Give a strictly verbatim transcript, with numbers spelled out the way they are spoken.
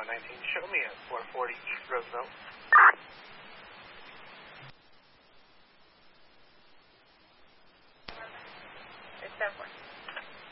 nineteen, show me at four forty East Roosevelt.